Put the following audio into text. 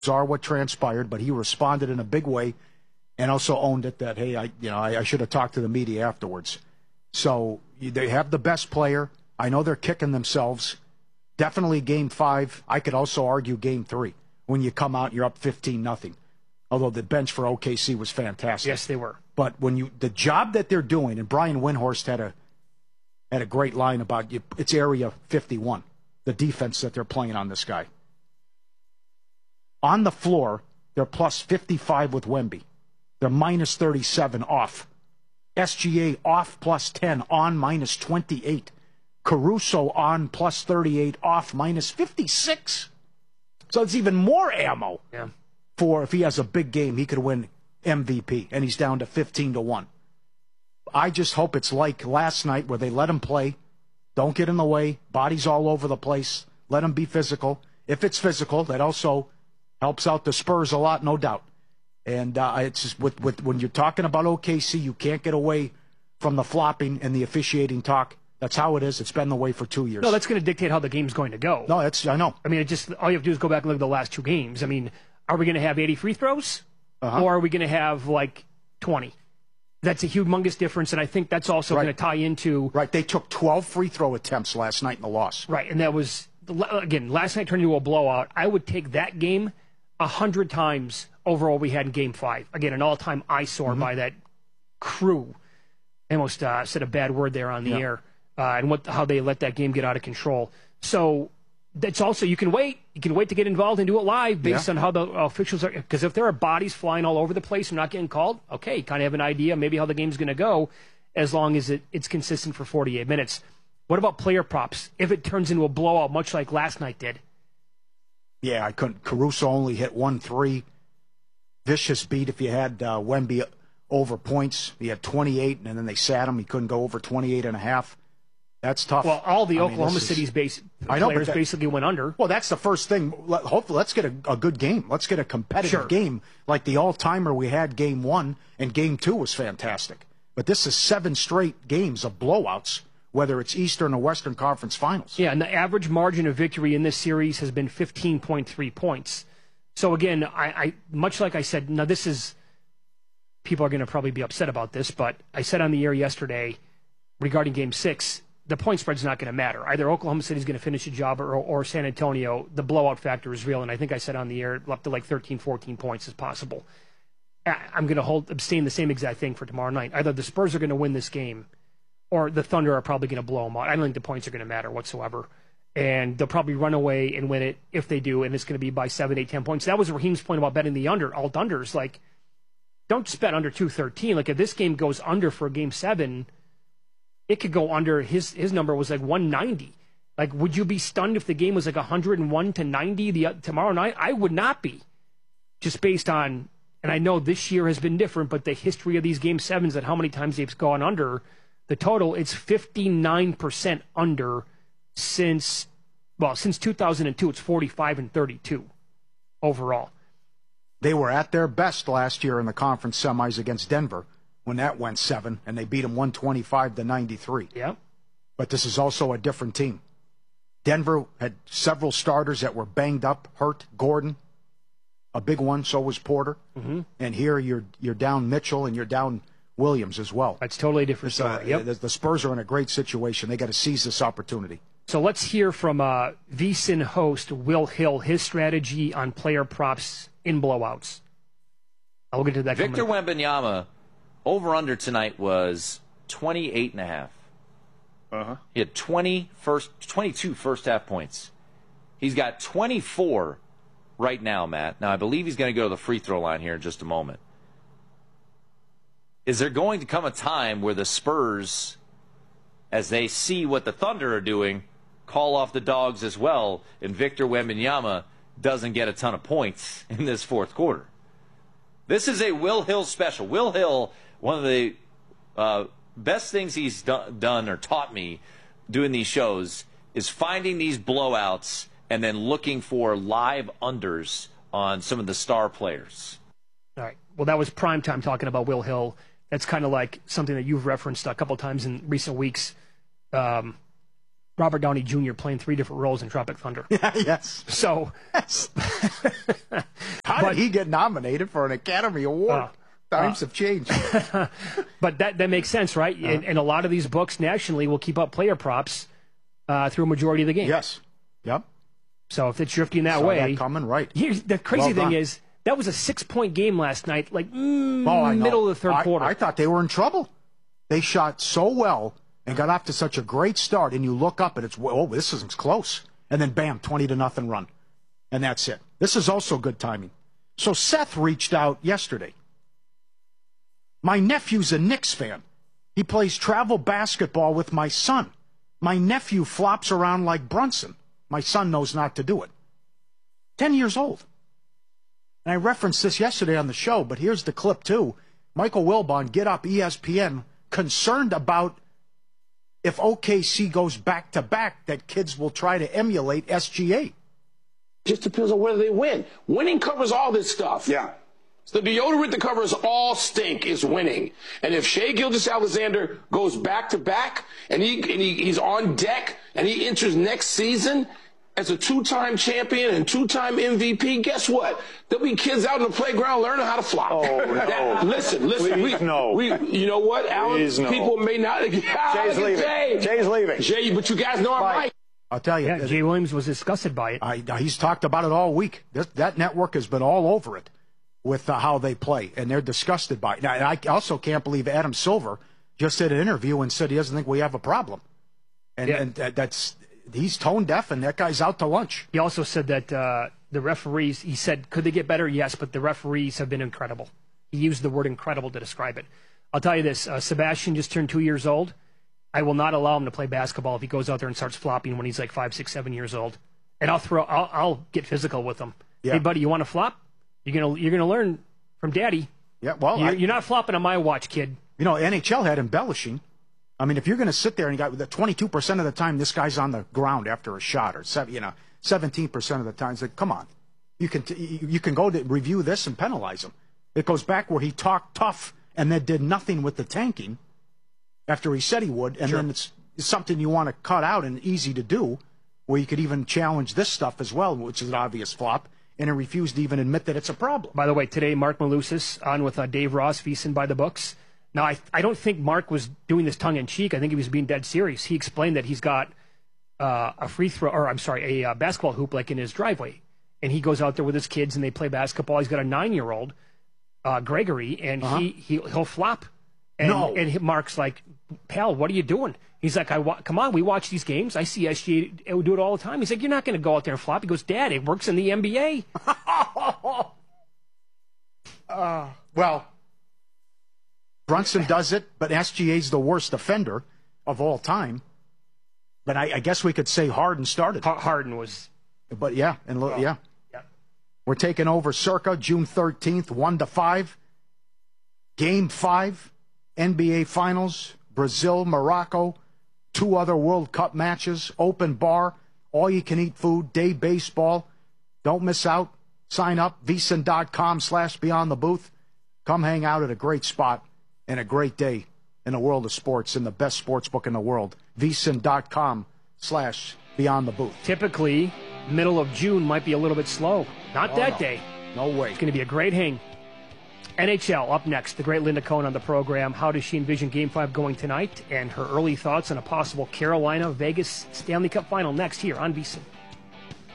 are what transpired, but he responded in a big way and also owned it that, hey, I should have talked to the media afterwards. So they have the best player. I know they're kicking themselves. Definitely Game 5. I could also argue Game 3 when you come out and you're up 15-0. Although the bench for OKC was fantastic. Yes, they were. But the job that they're doing, and Brian Windhorst had a great line about it's Area 51, the defense that they're playing on this guy. On the floor, they're plus 55 with Wemby. They're minus 37 off. SGA off plus 10, on minus 28. Caruso on plus 38, off minus 56. So it's even more ammo for if he has a big game, he could win MVP, and he's down to 15-1. I just hope it's like last night where they let him play. Don't get in the way. Bodies all over the place. Let him be physical. If it's physical, that also helps out the Spurs a lot, no doubt. And it's just when you're talking about OKC, you can't get away from the flopping and the officiating talk. That's how it is. It's been the way for 2 years. No, that's going to dictate how the game's going to go. No, I know. I mean, all you have to do is go back and look at the last 2 games. I mean, are we going to have 80 free throws? Or are we going to have, 20? That's a humongous difference, and I think that's also going to tie into... Right, they took 12 free throw attempts last night in the loss. Right, and that was, again, last night turned into a blowout. I would take that game 100 times over what we had in Game 5. Again, an all-time eyesore by that crew. I almost said a bad word there on the air, and how they let that game get out of control. So that's also, you can wait to get involved and do it live based on how the officials are, because if there are bodies flying all over the place and not getting called, okay, you kind of have an idea maybe how the game's going to go as long as it's consistent for 48 minutes. What about player props? If it turns into a blowout, much like last night did. Yeah, I couldn't. Caruso only hit 1 3. Vicious beat if you had Wemby over points. He had 28, and then they sat him. He couldn't go over 28.5. That's tough. Well, all the Oklahoma City's players basically went under. Well, that's the first thing. Hopefully, let's get a good game. Let's get a competitive game like the all-timer we had Game 1, and Game 2 was fantastic. But this is 7 straight games of blowouts, whether it's Eastern or Western Conference Finals. Yeah, and the average margin of victory in this series has been 15.3 points. So, again, I much like I said, now this is, people are going to probably be upset about this, but I said on the air yesterday regarding Game 6, the point spread's not going to matter. Either Oklahoma City's going to finish the job or San Antonio. The blowout factor is real, and I think I said on the air up to 13, 14 points is possible. I'm going to abstain the same exact thing for tomorrow night. Either the Spurs are going to win this game or the Thunder are probably going to blow them out. I don't think the points are going to matter whatsoever. And they'll probably run away and win it if they do, and it's going to be by 7, 8, 10 points. That was Raheem's point about betting the under. Alt unders, don't just bet under 213. If this game goes under for Game 7, it could go under. His number was 190. Would you be stunned if the game was 101-90 tomorrow night? I would not be, just based on, and I know this year has been different, but the history of these Game 7s and how many times they've gone under, the total, it's 59% under since 2002. It's 45-32 overall. They were at their best last year in the conference semis against Denver when that went 7, and they beat them 125-93. Yeah. But this is also a different team. Denver had several starters that were banged up, hurt. Gordon, a big one, so was Porter. Mm-hmm. And here you're down Mitchell and you're down Williams as well. That's totally different story. Yep. The Spurs are in a great situation. They got to seize this opportunity. So let's hear from VSiN host Will Hill, his strategy on player props in blowouts. I'll get to that. Victor Wembanyama, over-under tonight was 28.5. He had 22 first-half points. He's got 24 right now, Matt. Now, I believe he's going to go to the free throw line here in just a moment. Is there going to come a time where the Spurs, as they see what the Thunder are doing, call off the dogs as well, and Victor Wembanyama doesn't get a ton of points in this fourth quarter? This is a Will Hill special. Will Hill, one of the best things he's done or taught me doing these shows is finding these blowouts and then looking for live unders on some of the star players. All right. Well, that was primetime talking about Will Hill. That's kind of like something that you've referenced a couple times in recent weeks. Robert Downey Jr. playing 3 different roles in Tropic Thunder. Yes. So, How did he get nominated for an Academy Award? Times have changed. but that makes sense, right? And a lot of these books nationally will keep up player props through a majority of the game. Yes. Yep. So if it's drifting that Saw way, that coming, right. Here's the crazy thing is that was a 6-point game last night, like middle of the third quarter. I thought they were in trouble. They shot so well and got off to such a great start, and you look up and it's, oh, this isn't close. And then bam, 20-0 run. And that's it. This is also good timing. So Seth reached out yesterday. My nephew's a Knicks fan. He plays travel basketball with my son. My nephew flops around like Brunson. My son knows not to do it. 10 years old. And I referenced this yesterday on the show, but here's the clip too. Michael Wilbon, Get Up, ESPN, concerned about if OKC goes back-to-back, that kids will try to emulate SGA. Just depends on whether they win. Winning covers all this stuff. Yeah. The deodorant that covers all stink is winning. And if Shai Gilgeous-Alexander goes back-to-back and he's on deck and he enters next season as a 2-time champion and 2-time MVP, guess what? There'll be kids out in the playground learning how to flop. Oh, no. Listen. Please, no. You know what, Alan? Please, no. People may not. Jay's leaving. Jay's leaving. Jay, but you guys know I'm right. I'll tell you. Yeah, Jay Williams was disgusted by it. He's talked about it all week. That network has been all over it with how they play, and they're disgusted by it. Now, and I also can't believe Adam Silver just did an interview and said he doesn't think we have a problem. And that's he's tone deaf, and that guy's out to lunch. He also said that the referees, he said, could they get better? Yes, but the referees have been incredible. He used the word incredible to describe it. I'll tell you this, Sebastian just turned 2 years old. I will not allow him to play basketball if he goes out there and starts flopping when he's like 5, 6, 7 years old. And I'll get physical with him. Yeah. Hey, buddy, you want to flop? You're gonna learn from Daddy. Yeah, well, you're not flopping on my watch, kid. You know, NHL had embellishing. I mean, if you're going to sit there and you got 22% of the time this guy's on the ground after a shot, or 17% of the time, it's like, come on, you can go to review this and penalize him. It goes back where he talked tough and then did nothing with the tanking after he said he would, and then it's something you want to cut out and easy to do, where you could even challenge this stuff as well, which is an obvious flop. And he refused to even admit that it's a problem. By the way, today, Mark Malusis on with Dave Ross, VSiN by the books. Now, I don't think Mark was doing this tongue-in-cheek. I think he was being dead serious. He explained that he's got a basketball hoop like in his driveway. And he goes out there with his kids and they play basketball. He's got a 9-year-old, Gregory, and he'll flop. And Mark's like, pal, what are you doing? He's like, come on, we watch these games. I see SGA do it all the time. He's like, you're not going to go out there and flop. He goes, Dad, it works in the NBA. Well, Brunson does it, but SGA's the worst offender of all time. But I guess we could say Harden started. Harden was. But yeah, we're taking over Circa June 13th, 1-5. Game 5, NBA Finals, Brazil, Morocco. 2 other World Cup matches, open bar, all-you-can-eat food, day baseball. Don't miss out. Sign up, vsin.com/Beyond the Booth. Come hang out at a great spot and a great day in the world of sports, in the best sports book in the world. vsin.com/Beyond the Booth. Typically, middle of June might be a little bit slow. Not that day. No way. It's going to be a great hang. NHL up next. The great Linda Cohn on the program. How does she envision Game 5 going tonight? And her early thoughts on a possible Carolina-Vegas Stanley Cup final next here on VSiN.